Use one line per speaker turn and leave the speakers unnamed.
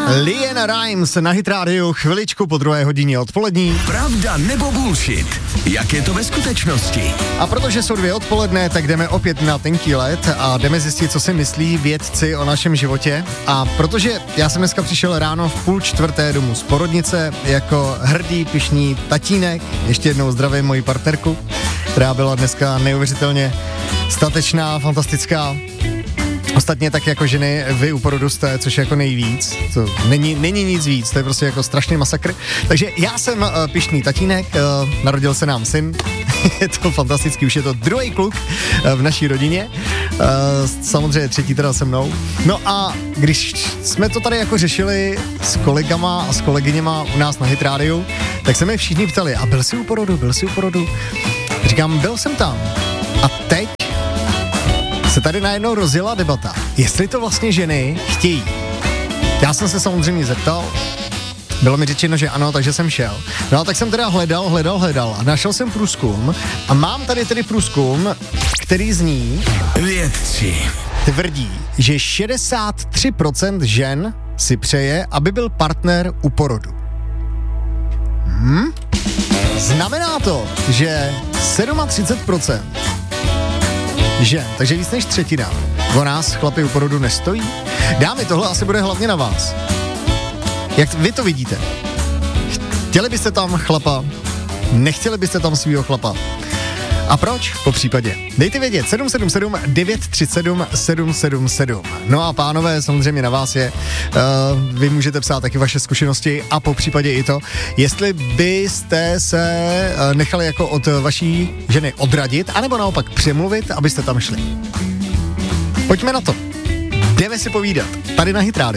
LeAnn Rimes na Hit Radio, chviličku po 2 hodině odpolední.
Pravda nebo bullshit? Jak je to ve skutečnosti?
A protože jsou 2 odpoledne, tak jdeme opět na tenký led a jdeme zjistit, co si myslí vědci o našem životě. A protože já jsem dneska přišel ráno v 3:30 domů z porodnice jako hrdý, pyšný tatínek, ještě jednou zdravím moji partnerku, která byla dneska neuvěřitelně statečná, fantastická. Ostatně tak jako ženy vy u porodu jste, což je jako nejvíc, to není nic víc, to je prostě jako strašný masakr. Takže já jsem pyšný tatínek, narodil se nám syn, je to fantastický, už je to 2. kluk v naší rodině, samozřejmě 3. teda se mnou. No a když jsme to tady jako řešili s kolegama a s kolegyněma u nás na Hit Radio, tak se mi všichni ptali, a byl jsi u porodu? Říkám, byl jsem tam. A teď se tady najednou rozjela debata, jestli to vlastně ženy chtějí. Já jsem se samozřejmě zeptal, bylo mi řečeno, že ano, takže jsem šel. No a tak jsem teda hledal a našel jsem průzkum a mám tady tedy průzkum, který zní:
Vědci
tvrdí, že 63% žen si přeje, aby byl partner u porodu. Znamená to, že 37% žen, takže víc než 1/3 o nás chlapi u porodu nestojí. Dámy, tohle asi bude hlavně na vás. Jak vy to vidíte? Chtěli byste tam chlapa? Nechtěli byste tam svýho chlapa? A proč? Po případě. Dejte vědět 777 937 777. No a pánové, samozřejmě na vás je, vy můžete psát taky vaše zkušenosti a po případě i to, jestli byste se nechali jako od vaší ženy odradit, anebo naopak přemluvit, abyste tam šli. Pojďme na to. Jdeme si povídat. Tady na Hit Radio.